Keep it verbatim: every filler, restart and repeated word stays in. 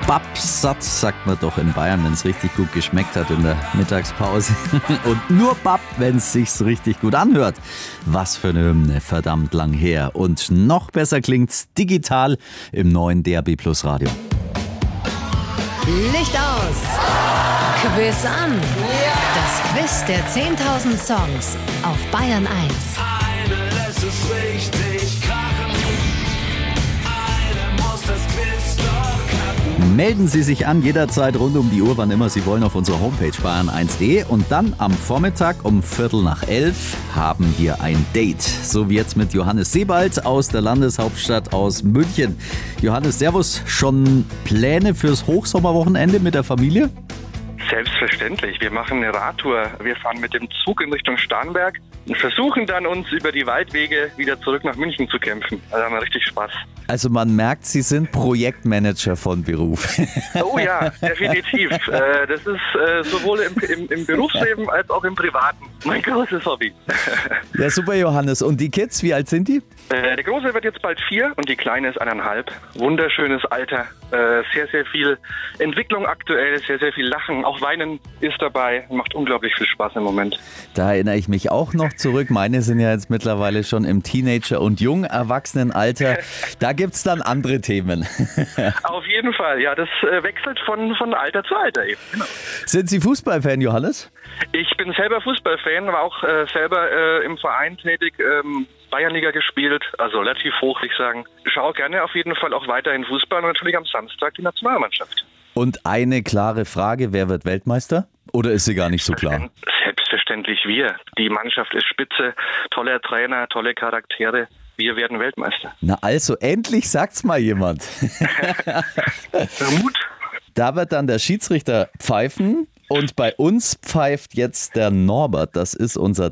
Babsatz sagt man doch in Bayern, wenn es richtig gut geschmeckt hat in der Mittagspause. Und nur Bab, wenn es sich richtig gut anhört. Was für eine Hymne, verdammt lang her. Und noch besser klingt's digital im neuen D A B Plus Radio. Licht aus! Quiz an! Das Quiz der zehntausend Songs auf Bayern eins. Eine lässt es richtig krachen. Eine muss das Quiz doch knacken. Melden Sie sich an, jederzeit rund um die Uhr, wann immer Sie wollen, auf unserer Homepage bayern eins punkt de. Und dann am Vormittag um Viertel nach elf haben wir ein Date. So wie jetzt mit Johannes Sebald aus der Landeshauptstadt aus München. Johannes, servus. Schon Pläne fürs Hochsommerwochenende mit der Familie? Selbstverständlich. Wir machen eine Radtour. Wir fahren mit dem Zug in Richtung Starnberg und versuchen dann, uns über die Waldwege wieder zurück nach München zu kämpfen. Also haben wir richtig Spaß. Also man merkt, Sie sind Projektmanager von Beruf. Oh ja, definitiv. Äh, das ist äh, sowohl im, im, im Berufsleben als auch im Privaten mein großes Hobby. Ja, super, Johannes. Und die Kids, wie alt sind die? Äh, der Große wird jetzt bald vier und die Kleine ist eineinhalb. Wunderschönes Alter. Äh, sehr, sehr viel Entwicklung aktuell, sehr, sehr viel Lachen. Auch Weinen ist dabei. Macht unglaublich viel Spaß im Moment. Da erinnere ich mich auch noch zurück. Meine sind ja jetzt mittlerweile schon im Teenager- und Jungerwachsenenalter. Da gibt es dann andere Themen. Auf jeden Fall, ja. Das äh, wechselt von, von Alter zu Alter eben. Genau. Sind Sie Fußballfan, Johannes? Ich bin selber Fußballfan, war auch äh, selber äh, im Verein tätig, ähm, Bayernliga gespielt, also relativ hoch, würde ich sagen. Schaue gerne auf jeden Fall auch weiterhin Fußball und natürlich am Samstag die Nationalmannschaft. Und eine klare Frage, wer wird Weltmeister? Oder ist sie gar nicht so klar? Selbstverständlich wir. Die Mannschaft ist spitze, toller Trainer, tolle Charaktere. Wir werden Weltmeister. Na also, endlich sagt's mal jemand. Mut. Da wird dann der Schiedsrichter pfeifen und bei uns pfeift jetzt der Norbert. Das ist unser